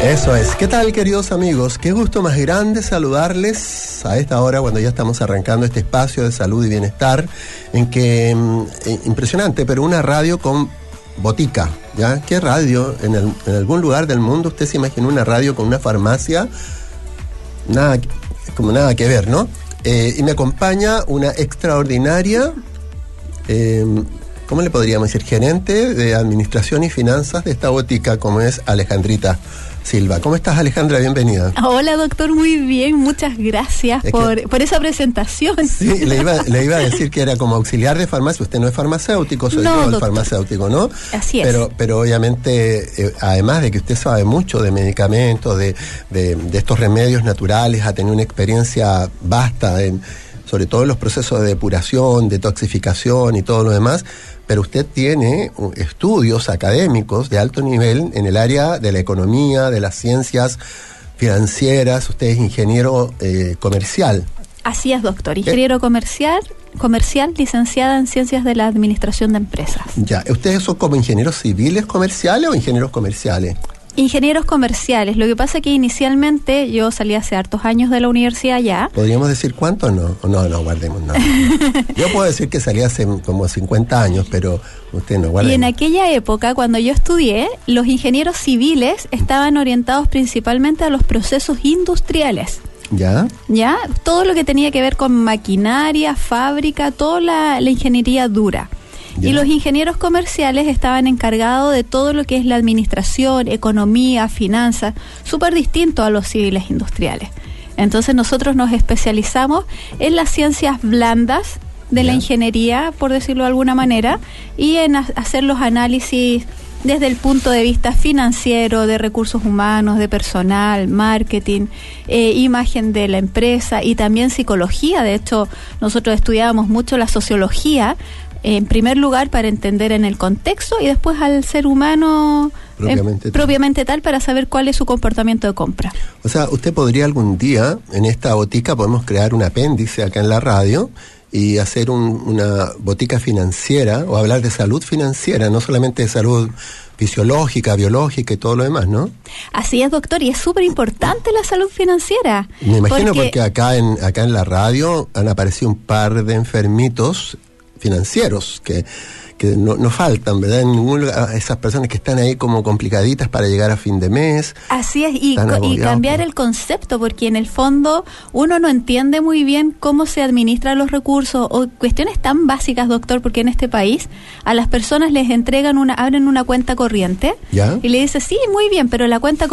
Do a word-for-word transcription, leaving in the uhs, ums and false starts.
Eso es. ¿Qué tal, queridos amigos? Qué gusto más grande saludarles a esta hora cuando ya estamos arrancando este espacio de salud y bienestar, en que, eh, impresionante, pero una radio con botica, ¿ya? ¿Qué radio? En, el, en algún lugar del mundo usted se imagina una radio con una farmacia, nada, como nada que ver, ¿no? Eh, y me acompaña una extraordinaria, eh, ¿cómo le podríamos decir? Gerente de Administración y Finanzas de esta botica, como es Alejandrita Silva. ¿Cómo estás, Alejandra? Bienvenida. Hola, doctor, muy bien, muchas gracias es por, que, por esa presentación. Sí, le iba, le iba a decir que era como auxiliar de farmacia. Usted no es farmacéutico, soy no, yo el doctor. farmacéutico, ¿no? Así es. Pero, pero obviamente, eh, además de que usted sabe mucho de medicamentos, de, de, de estos remedios naturales, ha tenido una experiencia vasta en, sobre todo en los procesos de depuración, detoxificación y todo lo demás, pero usted tiene estudios académicos de alto nivel en el área de la economía, de las ciencias financieras. Usted es ingeniero eh, comercial. Así es, doctor. Ingeniero ¿Eh? comercial, comercial, licenciada en Ciencias de la Administración de Empresas. Ya. ¿Ustedes son como ingenieros civiles comerciales o ingenieros comerciales? Ingenieros comerciales. Lo que pasa es que inicialmente yo salí hace hartos años de la universidad ya. ¿Podríamos decir cuánto o no? No, no, guardemos nada. Yo puedo decir que salí hace como cincuenta años, pero usted no, guardemos. Y en aquella época, cuando yo estudié, los ingenieros civiles estaban orientados principalmente a los procesos industriales. ¿Ya? ¿Ya? Todo lo que tenía que ver con maquinaria, fábrica, toda la, la ingeniería dura. ¿Ya? Y los ingenieros comerciales estaban encargados de todo lo que es la administración, economía, finanzas, súper distinto a los civiles industriales. Entonces nosotros nos especializamos en las ciencias blandas de ¿Ya? la ingeniería, por decirlo de alguna manera, y en a- hacer los análisis desde el punto de vista financiero, de recursos humanos, de personal, marketing, eh, imagen de la empresa y también psicología. De hecho, nosotros estudiábamos mucho la sociología, en primer lugar para entender en el contexto y después al ser humano propiamente, eh, propiamente tal para saber cuál es su comportamiento de compra. O sea, usted podría algún día, en esta botica podemos crear un apéndice acá en la radio y hacer un, una botica financiera o hablar de salud financiera, no solamente de salud fisiológica, biológica y todo lo demás, ¿no? Así es, doctor, y es súper importante la salud financiera. Me imagino porque, porque acá en acá en la radio han aparecido un par de enfermitos financieros que, que no, no faltan, ¿verdad? En ningún lugar, esas personas que están ahí como complicaditas para llegar a fin de mes. Así es, y, co- y cambiar el concepto, porque en el fondo uno no entiende muy bien cómo se administran los recursos o cuestiones tan básicas, doctor, porque en este país a las personas les entregan una, abren una cuenta corriente ¿Ya? y le dice, sí, muy bien, pero la cuenta